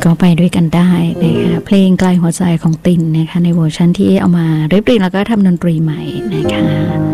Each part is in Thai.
ก็ไปด้วยกันได้นะคะเพลงไกลหัวใจของตินนะคะในเวอร์ชันที่เอามาเรียบเรียงแล้วก็ทำดนตรีใหม่นะคะ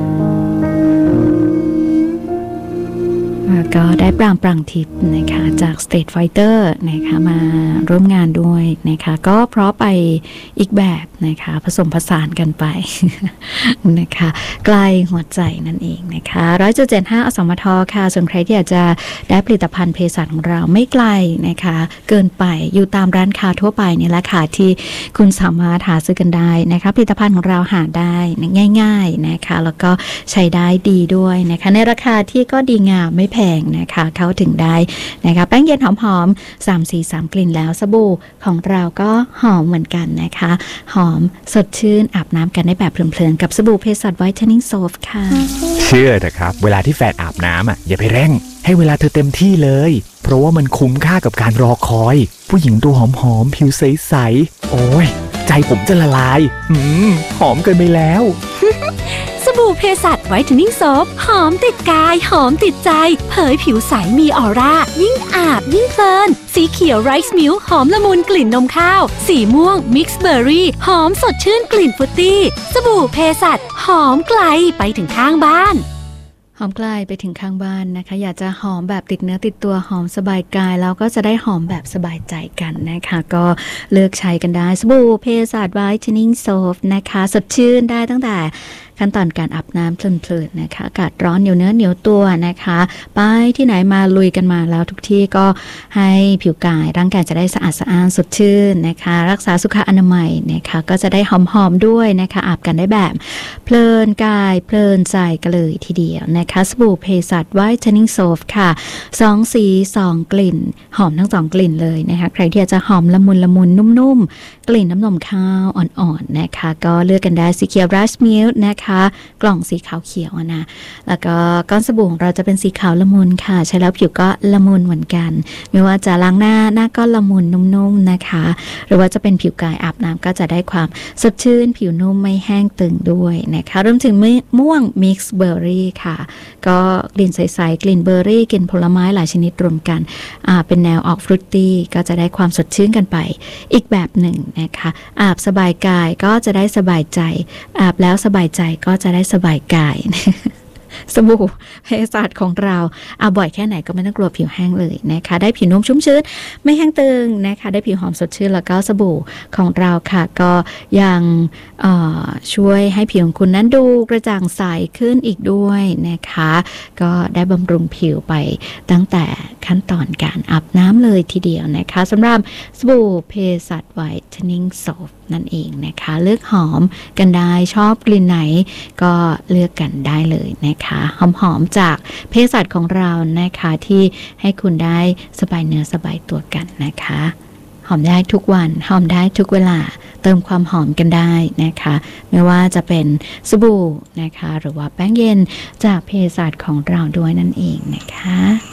ก็ได้ปรางทิพย์นะคะจาก Street Fighter นะคะมาร่วมงานด้วยนะคะก็เพราะไปอีกแบบนะคะผสมผสานกันไป นะคะไกลหัวใจนั่นเองนะคะ 100.75 อสมทค่ะส่วนใครที่อยากจะได้ผลิตภัณฑ์เภสัชของเราไม่ไกลนะคะเกินไปอยู่ตามร้านค้าทั่วไปนี่แหละค่ะที่คุณสามารถหาซื้อกันได้นะคะผลิตภัณฑ์ของเราหาได้ง่ายๆนะคะแล้วก็ใช้ได้ดีด้วยนะคะในราคาที่ก็ดีงามไม่แพงนะคะเข้าถึงได้นะคะแป้งเย็นหอมๆ3-4-3 กลิ่นแล้วสบู่ของเราก็หอมเหมือนกันนะคะหอมสดชื่นอาบน้ำกันได้แบบเพลินๆกับสบู่เภสัชไวท์เทนนิ่งโซฟค่ะเชื่อเถอะครับเวลาที่แฟนอาบน้ำอย่าไปเร่งให้เวลาเธอเต็มที่เลยเพราะว่ามันคุ้มค่ากับการรอคอยผู้หญิงตัวหอมๆผิวใสๆโอ้ยใจผมจะละลายหอมเกินไปแล้วสบู่เภสัชไวท์เทนนิ่งโซฟหอมติดกายหอมติดใจเผยผิวใสมีออร่ายิ่งอาบยิ่งเพลินสีเขียวไรซ์มิลค์หอมละมุนกลิ่นนมข้าวสีม่วงมิกซ์เบอร์รี่หอมสดชื่นกลิ่นฟรุตตี้สบู่เภสัชหอมไกลไปถึงข้างบ้านหอมไกลไปถึงข้างบ้านนะคะอยากจะหอมแบบติดเนื้อติดตัวหอมสบายกายแล้วก็จะได้หอมแบบสบายใจกันนะคะก็เลือกใช้กันได้สบู่เภสัชไวท์เทนนิ่งโซฟนะคะสดชื่นได้ตั้งแต่ขั้นตอนการอาบน้ำเพลินๆนะคะอากาศร้อนเหนียวเนื้อเหนียวตัวนะคะไปที่ไหนมาลุยกันมาแล้วทุกที่ก็ให้ผิวกายร่างกายจะได้สะอาดสะอ้านสดชื่นนะคะรักษาสุขอนามัยนะคะก็จะได้หอมๆด้วยนะคะอาบกันได้แบบเพลินกายเพลินใจกันเลยทีเดียวนะคะสบู่เภสัชไวท์เทนนิ่งโซฟค่ะ2 สี2 กลิ่นหอมทั้ง2 กลิ่นเลยนะคะใครที่อยากจะหอมละมุนละมุนนุ่มๆกลิ่นน้ำนมข้าวอ่อนๆนะคะก็เลือกกันได้สีเขียวราสมิลค์นะคะกล่องสีขาวเขียวนะแล้วก็ก้อนสบู่ของเราจะเป็นสีขาวละมุนค่ะใช้แล้วผิวก็ละมุนเหมือนกันไม่ว่าจะล้างหน้าก็ละมุนนุ่มๆนะคะหรือว่าจะเป็นผิวกายอาบน้ำก็จะได้ความสดชื่นผิวนุ่มไม่แห้งตึงด้วยนะคะรวมถึงม่วงมิกซ์เบอร์รี่ค่ะก็กลิ่นใสๆกลิ่นเบอร์รี่กลิ่นผลไม้หลายชนิดรวมกันเป็นแนวออกฟรุตตี้ก็จะได้ความสดชื่นกันไปอีกแบบหนึ่งนะคะอาบสบายกายก็จะได้สบายใจอาบแล้วสบายใจก็จะได้สบายกาย สบู่เภสัชของเราเอาบ่อยแค่ไหนก็ไม่ต้องกลัวผิวแห้งเลยนะคะได้ผิวนุ่มชุ่มชื้นไม่แห้งตึงนะคะได้ผิวหอมสดชื่นแล้วก็สบู่ของเราค่ะก็ยังช่วยให้ผิวของคุณนั้นดูกระจ่างใสขึ้นอีกด้วยนะคะก็ได้บำรุงผิวไปตั้งแต่ขั้นตอนการอาบน้ำเลยทีเดียวนะคะสำหรับสบู่เภสัชไวท์เทนนิ่งโซฟนั่นเองนะคะเลือกหอมกันได้ชอบกลิ่นไหนก็เลือกกันได้เลยนะคะหอมๆจากเภสัชของเรานะคะที่ให้คุณได้สบายเนื้อสบายตัวกันนะคะหอมได้ทุกวันหอมได้ทุกเวลาเติมความหอมกันได้นะคะไม่ว่าจะเป็นสบู่นะคะหรือว่าแป้งเย็นจากเภสัชของเราด้วยนั่นเองนะคะ